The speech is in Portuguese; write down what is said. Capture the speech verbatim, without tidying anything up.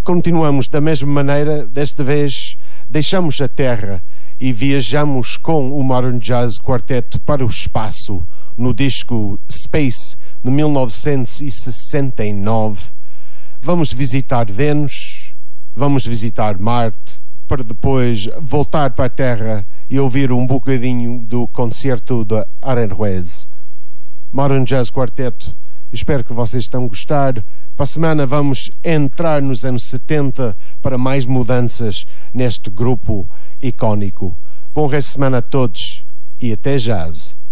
continuamos da mesma maneira. Desta vez deixamos a Terra e viajamos com o Modern Jazz Quartet para o espaço no disco Space de mil novecentos e sessenta e nove. Vamos visitar Vênus, vamos visitar Marte, para depois voltar para a Terra e ouvir um bocadinho do concerto de Aranjuez. Modern Jazz Quartet, espero que vocês tenham gostado. Para a semana vamos entrar nos anos setenta para mais mudanças neste grupo icónico. Bom resto de semana a todos e até jazz.